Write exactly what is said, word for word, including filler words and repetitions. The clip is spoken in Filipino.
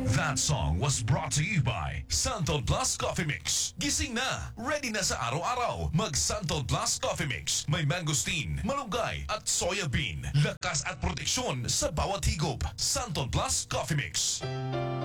That song was brought to you by Santon Plus Coffee Mix. Gising na, ready na sa araw-araw. Mag Santon Plus Coffee Mix. May mangosteen, malunggay at soya bean. Lakas at proteksyon sa bawat higop. Santon Plus Coffee Mix.